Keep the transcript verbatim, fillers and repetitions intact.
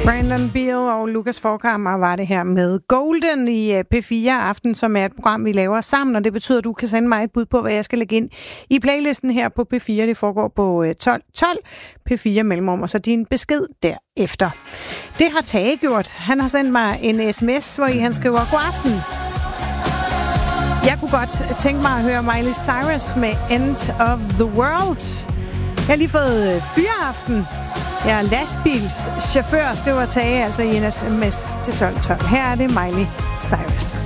Brandon Beal og Lukas Forchhammer var det her med Golden i P fire Aften, som er et program, vi laver sammen, og det betyder, at du kan sende mig et bud på, hvad jeg skal lægge ind i playlisten her på P fire. Det foregår på tolv tolv P fire mellemrum, og så din besked derefter. Det har Tage gjort. Han har sendt mig en sms, hvor i han skriver, god aften. Jeg kunne godt tænke mig at høre Miley Cyrus med End of the World. Jeg har lige fået fyreaften. Jeg er lastbilschauffør, skriver Tage, altså i en sms til tolv tolv. Her er det Miley Cyrus.